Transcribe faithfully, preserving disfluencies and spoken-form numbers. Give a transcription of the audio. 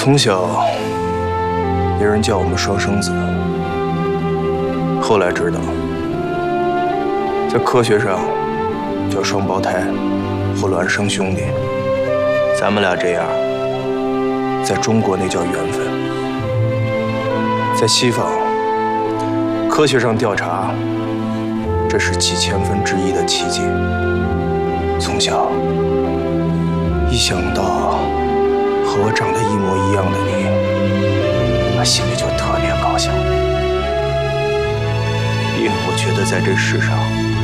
从小，别人叫我们双生子，后来知道，在科学上叫双胞胎或孪生兄弟。咱们俩这样，在中国那叫缘分。在西方，科学上调查，这是几千分之一的奇迹。从小，一想到和我长得一模一样的你，我心里就特别高兴，因为我觉得在这世上。